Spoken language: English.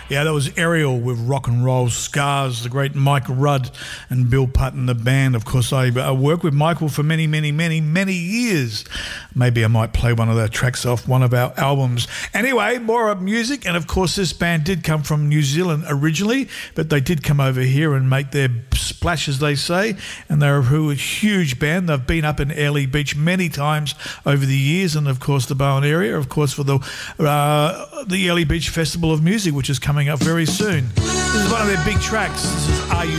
Yeah, that was Ariel with Rock and Roll Scars, the great Mike Rudd and Bill Putton, the band. Of course, I worked with Michael for many, many, many, many years. Maybe I might play one of their tracks off one of our albums. Anyway, more music. And of course, this band did come from New Zealand originally, but they did come over here and make their splash, as they say. And they're a huge band. They've been up in Airlie Beach many times over the years, and of course the Bowen area, of course, for the Airlie Beach Festival of Music, which is coming up very soon. This is one of their big tracks. This is Are You